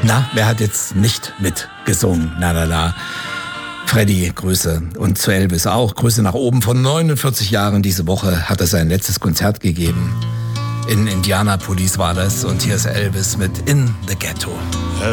Na, wer hat jetzt nicht mitgesungen? Na. Freddy, Grüße. Und zu Elvis auch. Grüße nach oben. Von 49 Jahren diese Woche hat er sein letztes Konzert gegeben. In Indianapolis war das. Und hier ist Elvis mit In the Ghetto.